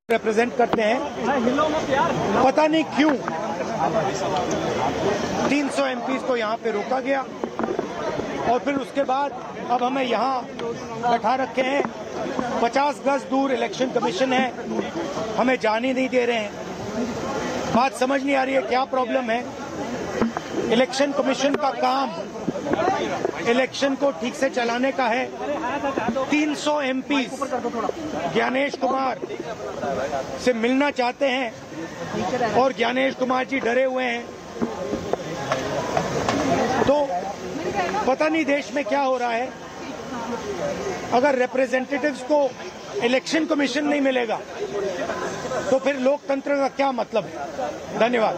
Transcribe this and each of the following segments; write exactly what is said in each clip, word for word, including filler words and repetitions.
Represent करते हैं। पता नहीं क्यों तीन सौ एमपीज को यहाँ पे रोका गया और फिर उसके बाद अब हमें यहाँ बैठा रखे हैं। पचास गज दूर इलेक्शन कमीशन है, हमें जाने नहीं दे रहे हैं। बात समझ नहीं आ रही है क्या प्रॉब्लम है। इलेक्शन कमीशन का काम इलेक्शन को ठीक से चलाने का है। तीन सौ एमपी ज्ञानेश कुमार से मिलना चाहते हैं और ज्ञानेश कुमार जी डरे हुए हैं। तो पता नहीं देश में क्या हो रहा है। अगर रिप्रेजेंटेटिव्स को इलेक्शन कमीशन नहीं मिलेगा तो फिर लोकतंत्र का क्या मतलब है। धन्यवाद।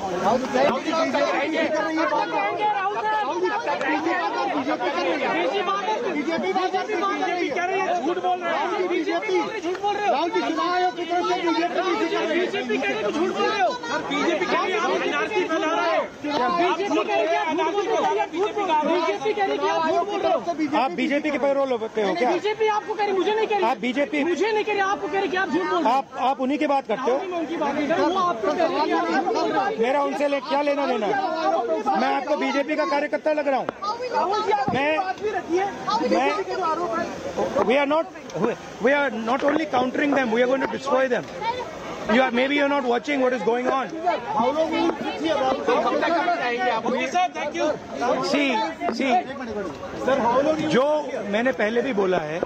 झूठ बोल रहे हैं बीजेपी झूठ बोल रहे हो बीजेपी कह रही है झूठ बोल रहे हो बीजेपी कह रही है आप एनआरसी फैला रहे हो बीजेपी कह रही है बीजेपी कह रही है आप झूठ बोल रहे हो। आप बीजेपी के पैरोल होते हो क्या? बीजेपी आपको कह रही, मुझे नहीं कह रही। आप बीजेपी मुझे नहीं कह रही, आपको कह रही कि आप झूठ बोल रहे हो। आप आप उन्हीं की बात करते हो। मैं उनकी बात नहीं कर रहा हूं, वो आपको कह रही है। मेरा उनसे ले, क्या लेना देना है? मैं आपको बीजेपी का कार्यकर्ता लग रहा हूँ। मैं मैं we are not we are not only countering them, we are going to destroy them. You are maybe you're not watching what is going on. How long will you sit here? Okay sir, thank you. See, see. Sir, how long? जो मैंने पहले भी बोला है,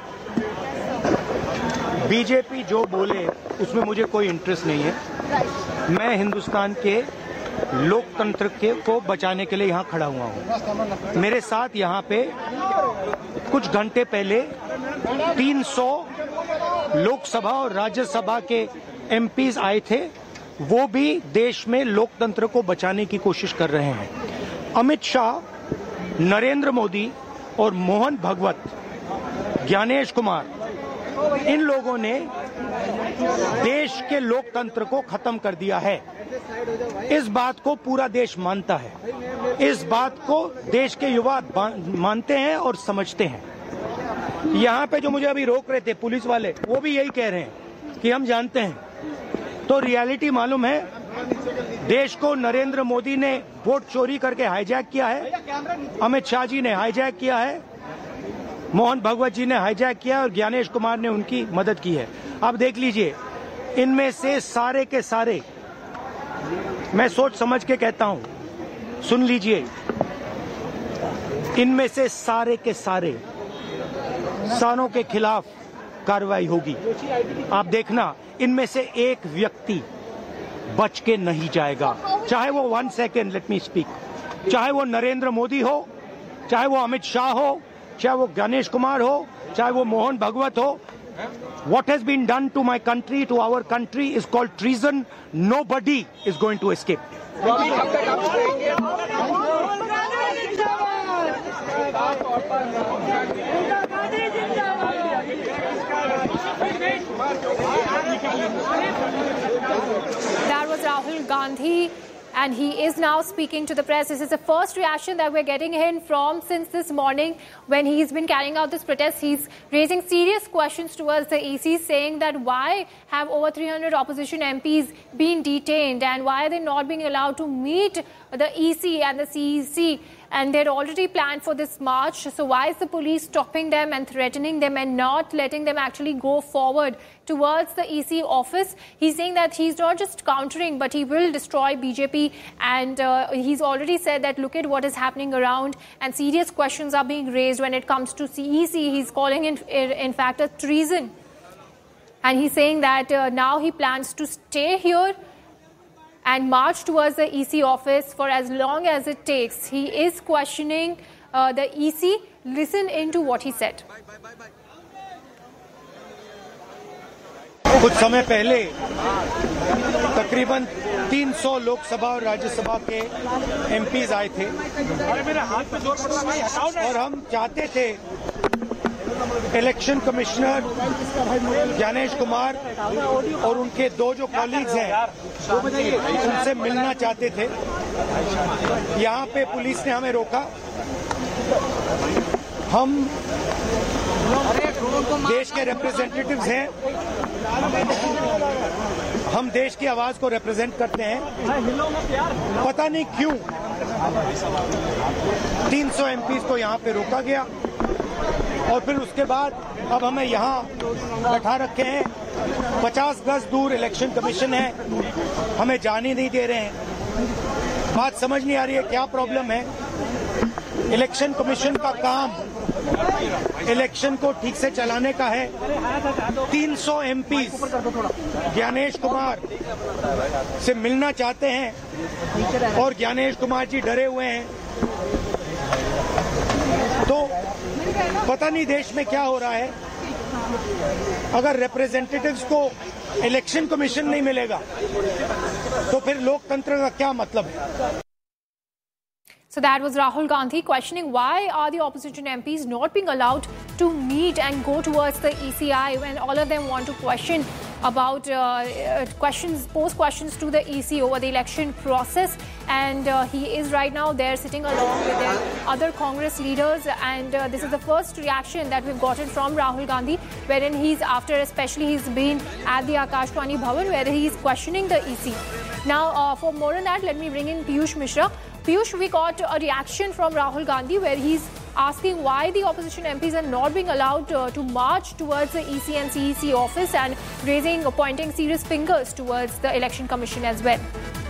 BJP जो बोले उसमें मुझे कोई इंटरेस्ट नहीं है। मैं हिंदुस्तान के लोकतंत्र के को बचाने के लिए यहाँ खड़ा हुआ हूँ। मेरे साथ यहाँ पे कुछ घंटे पहले तीन सौ लोकसभा और राज्यसभा के एमपीज आए थे। वो भी देश में लोकतंत्र को बचाने की कोशिश कर रहे हैं। अमित शाह, नरेंद्र मोदी और मोहन भगवत, ज्ञानेश कुमार, इन लोगों ने देश के लोकतंत्र को खत्म कर दिया है। इस बात को पूरा देश मानता है। इस बात को देश के युवा मानते हैं और समझते हैं। यहाँ पे जो मुझे अभी रोक रहे थे पुलिस वाले, वो भी यही कह रहे हैं कि हम जानते हैं। तो रियलिटी मालूम है, देश को नरेंद्र मोदी ने वोट चोरी करके हाईजैक किया है, अमित शाह जी ने हाईजैक किया है, मोहन भगवत जी ने हाईजैक किया और ज्ञानेश कुमार ने उनकी मदद की है। अब देख लीजिए, इनमें से सारे के सारे, मैं सोच समझ के कहता हूं, सुन लीजिए, इनमें से सारे के सारे किसानों के खिलाफ कार्रवाई होगी। आप देखना, इनमें से एक व्यक्ति बच के नहीं जाएगा। चाहे वो one second let me speak, चाहे वो नरेंद्र मोदी हो, चाहे वो अमित शाह हो, चाहे वो ज्ञानेश कुमार हो, चाहे वो मोहन भगवत हो। What has been done to my country, to our country, is called treason. Nobody is going to escape. That was Rahul Gandhi, and he is now speaking to the press. This is the first reaction that we're getting in from since this morning when he's been carrying out this protest. He's raising serious questions towards the E C, saying that why have over three hundred opposition M Ps been detained and why are they not being allowed to meet the E C and the C E C? And they'd already planned for this march. So why is the police stopping them and threatening them and not letting them actually go forward towards the E C office? He's saying that he's not just countering, but he will destroy B J P. And uh, he's already said that look at what is happening around, and serious questions are being raised when it comes to C E C. He's calling it, in fact, a treason. And he's saying that uh, now he plans to stay here and march towards the E C office for as long as it takes. He is questioning uh, the E C. Listen into what he said. कुछ समय पहले तकरीबन तीन सौ लोकसभा और राज्यसभा के MPs आए थे और हम चाहते थे इलेक्शन कमिश्नर ज्ञानेश कुमार और उनके दो जो कॉलीग्स हैं उनसे मिलना चाहते थे। यहाँ पे पुलिस ने हमें रोका। हम देश के रिप्रेजेंटेटिव्स हैं, हम देश की आवाज को रिप्रेजेंट करते हैं। पता नहीं क्यों तीन सौ एमपी को यहाँ पे रोका गया और फिर उसके बाद अब हमें यहाँ बैठा रखे हैं। पचास गज दूर इलेक्शन कमीशन है, हमें जाने नहीं दे रहे हैं। बात समझ नहीं आ रही है क्या प्रॉब्लम है। इलेक्शन कमीशन का काम इलेक्शन को ठीक से चलाने का है। तीन सौ एमपी ज्ञानेश कुमार से मिलना चाहते हैं और ज्ञानेश कुमार जी डरे हुए हैं। तो पता नहीं देश में क्या हो रहा है। अगर रिप्रेजेंटेटिव्स को इलेक्शन कमीशन नहीं मिलेगा तो फिर लोकतंत्र का क्या मतलब है। So that was Rahul Gandhi questioning why are the opposition M Ps not being allowed to meet and go towards the E C I when all of them want to question about uh, questions, pose questions to the E C over the election process. And uh, he is right now there sitting along with their other Congress leaders. And uh, this is the first reaction that we've gotten from Rahul Gandhi, wherein he's after, especially he's been at the Akashvani Bhavan, where he's questioning the E C. Now, uh, for more on that, let me bring in Piyush Mishra. Piyush, we got a reaction from Rahul Gandhi where he's asking why the opposition M Ps are not being allowed uh, to march towards the E C and C E C office and raising, pointing serious fingers towards the Election Commission as well.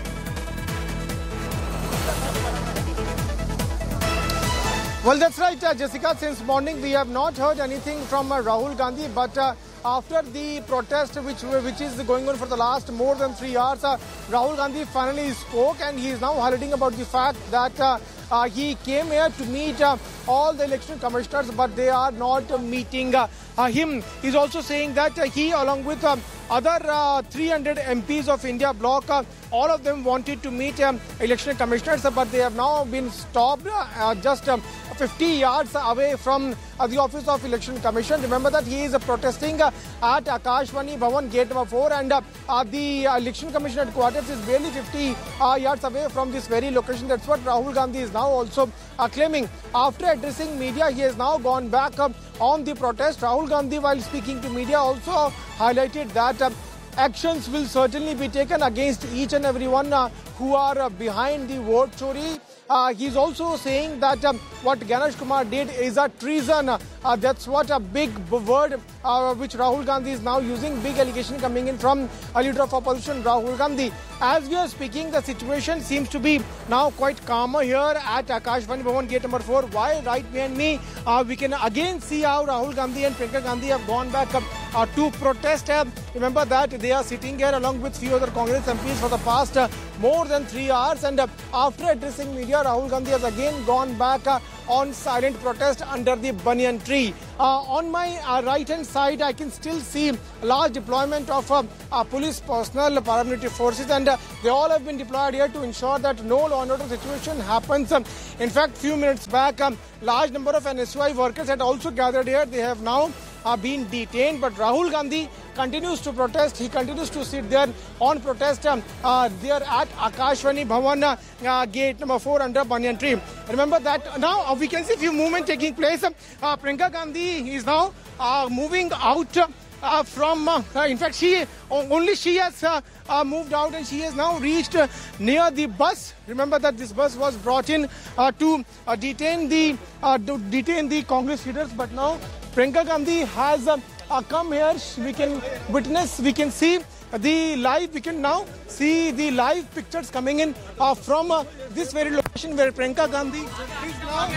Well, that's right, uh, Jessica. Since morning, we have not heard anything from uh, Rahul Gandhi, but uh, after the protest, which which is going on for the last more than three hours, uh, Rahul Gandhi finally spoke, and he is now highlighting about the fact that uh, uh, he came here to meet uh, all the election commissioners, but they are not uh, meeting uh, uh, him. He's also saying that uh, he, along with uh, other uh, three hundred M Ps of India bloc, uh, all of them wanted to meet um, election commissioners, uh, but they have now been stopped uh, just um, fifty yards away from uh, the office of Election Commission. Remember that he is uh, protesting uh, at Akashvani Bhavan gate number four, and uh, uh, the uh, Election Commission headquarters is barely fifty uh, yards away from this very location. That's what Rahul Gandhi is now also uh, claiming. After addressing media, he has now gone back uh, on the protest. Rahul Gandhi, while speaking to media, also highlighted that uh, actions will certainly be taken against each and everyone uh, who are uh, behind the vote chori. Uh, he's also saying that um, what Ganesh Kumar did is a treason. Uh, that's what a big word uh, which Rahul Gandhi is now using. Big allegation coming in from a leader of opposition, Rahul Gandhi. As we are speaking, the situation seems to be now quite calmer here at Akashvani Bhavan gate number four. While right behind me, uh, we can again see how Rahul Gandhi and Priyanka Gandhi have gone back uh, uh, to protest. Uh, remember that they are sitting here along with few other Congress M Ps for the past uh, more than three hours. And uh, after addressing media, Rahul Gandhi has again gone back uh, on silent protest under the banyan tree. Uh, on my uh, right hand side, I can still see large deployment of uh, uh, police personnel, paramilitary forces, and uh, they all have been deployed here to ensure that no law and order situation happens. Um, in fact, few minutes back, um, large number of N S U I workers had also gathered here. They have now uh, been detained, but Rahul Gandhi continues to protest. He continues to sit there on protest um, uh, there at Akashvani Bhavan uh, gate number four under banyan tree. Remember that now uh, we can see few movement taking place. Uh, Priyanka Gandhi is now uh, moving out uh, from, uh, in fact, she only she has uh, uh, moved out, and she has now reached uh, near the bus. Remember that this bus was brought in uh, to uh, detain the uh, to detain the Congress leaders, but now Priyanka Gandhi has uh, uh, come here. We can witness, we can see the live, we can now see the live pictures coming in uh, from uh, this very location where Priyanka Gandhi is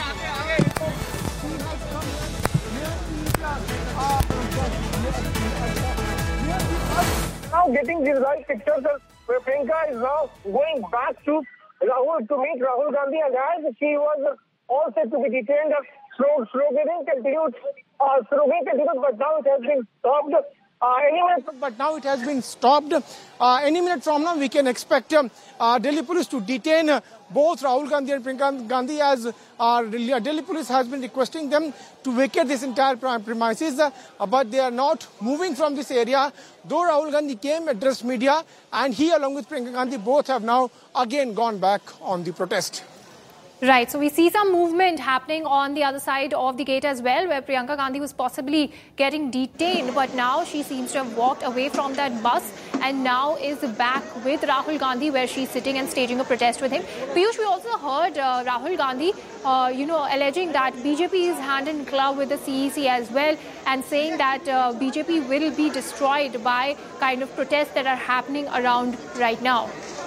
now. Now getting these live pictures where Priyanka is now going back to Rahul to meet Rahul Gandhi, and as she was all set to be detained, slow, slogating continued, uh, slogating continued, but now it has been stopped. Uh, any minute, but now it has been stopped. Uh, any minute from now, we can expect um, uh, Delhi police to detain uh, both Rahul Gandhi and Priyanka Gandhi, as uh, Delhi police has been requesting them to vacate this entire premises, uh, but they are not moving from this area. Though Rahul Gandhi came, addressed media, and he along with Priyanka Gandhi both have now again gone back on the protest. Right, so we see some movement happening on the other side of the gate as well, where Priyanka Gandhi was possibly getting detained, but now she seems to have walked away from that bus and now is back with Rahul Gandhi, where she's sitting and staging a protest with him. Piyush, we also heard uh, Rahul Gandhi, uh, you know, alleging that B J P is hand in glove with the C E C as well, and saying that uh, B J P will be destroyed by kind of protests that are happening around right now.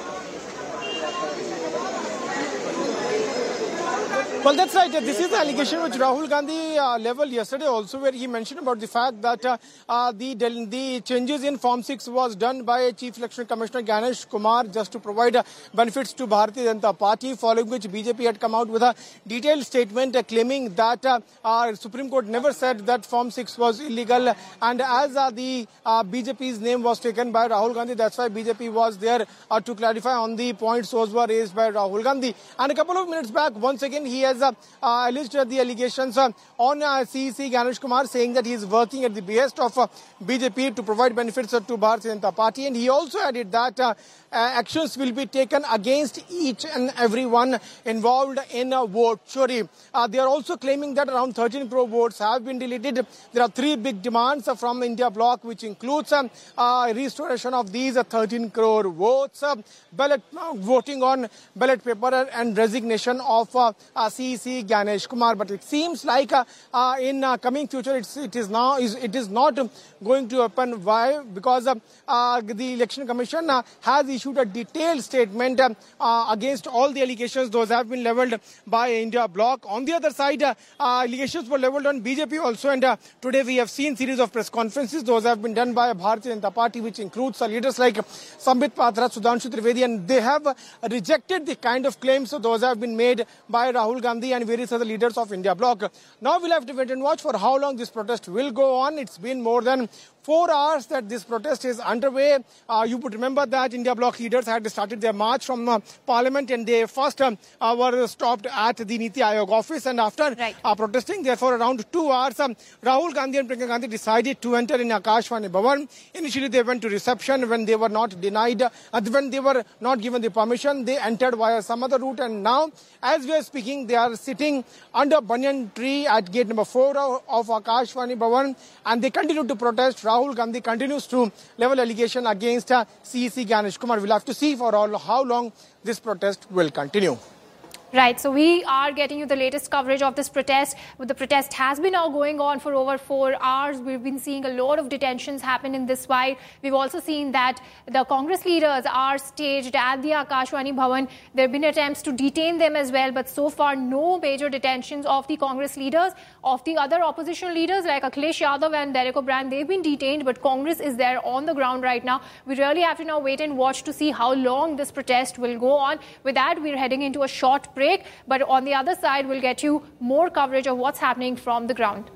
Well, that's right. This is the allegation which Rahul Gandhi uh, leveled yesterday also, where he mentioned about the fact that uh, uh, the, the changes in Form six was done by Chief Election Commissioner Ganesh Kumar just to provide uh, benefits to Bharatiya Janata Party, following which B J P had come out with a detailed statement uh, claiming that uh, uh, Supreme Court never said that Form six was illegal, and as uh, the uh, B J P's name was taken by Rahul Gandhi, that's why B J P was there uh, to clarify on the points those were raised by Rahul Gandhi. And a couple of minutes back, once again, he has Uh, uh, alleged uh, the allegations uh, on uh, C E C Ganesh Kumar, saying that he is working at the behest of uh, B J P to provide benefits uh, to Bharatiya Janata Party, and he also added that uh, uh, actions will be taken against each and everyone involved in uh, vote chori. Uh, they are also claiming that around thirteen crore votes have been deleted. There are three big demands uh, from India Bloc, which includes uh, uh, restoration of these uh, thirteen crore votes, uh, ballot uh, voting on ballot paper, and resignation of uh, uh, C E C Ganesh Kumar. But it seems like uh, uh, in uh, coming future, it's, it is now is it is not going to happen. Why? Because uh, uh, the Election Commission uh, has issued a detailed statement uh, uh, against all the allegations. Those have been leveled by India Bloc. On the other side, uh, uh, allegations were leveled on B J P also, and uh, today we have seen series of press conferences. Those have been done by Bharatiya Janata Party, which includes uh, leaders like Sambit Patra, Sudhanshu Trivedi, and they have uh, rejected the kind of claims so those have been made by Rahul Gandhi and various other leaders of India Bloc. Now we'll have to wait and watch for how long this protest will go on. It's been more than four hours that this protest is underway. Uh, you would remember that India Bloc leaders had started their march from uh, Parliament, and they first um, uh, were stopped at the Niti Aayog office, and after right. uh, protesting there for around two hours, um, Rahul Gandhi and Priyanka Gandhi decided to enter in Akashvani Bhavan. Initially they went to reception. When they were not denied, uh, when they were not given the permission, they entered via some other route, and now as we are speaking, they are sitting under banyan tree at gate number four of Akashvani Bhavan, and they continue to protest. Rahul Gandhi continues to level allegation against uh, C E C Ganesh Kumar. We'll have to see for all how long this protest will continue. Right, so we are getting you the latest coverage of this protest. The protest has been now going on for over four hours. We've been seeing a lot of detentions happen in this fight. We've also seen that the Congress leaders are staged at the Akashvani Bhavan. There have been attempts to detain them as well, but so far no major detentions of the Congress leaders. Of the other opposition leaders like Akhilesh Yadav and Derek O'Brien, they've been detained, but Congress is there on the ground right now. We really have to now wait and watch to see how long this protest will go on. With that, we're heading into a short break. But on the other side, we'll get you more coverage of what's happening from the ground.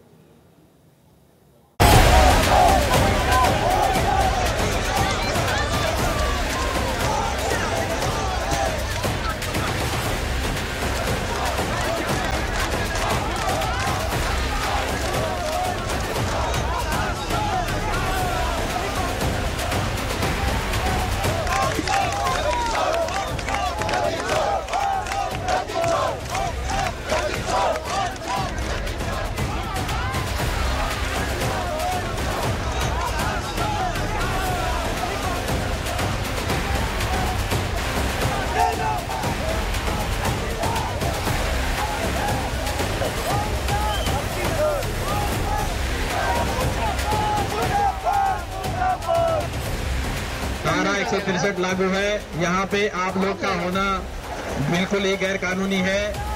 एक सौ तिरसठ लागू है। यहाँ पे आप लोग का होना बिल्कुल ही गैर कानूनी है।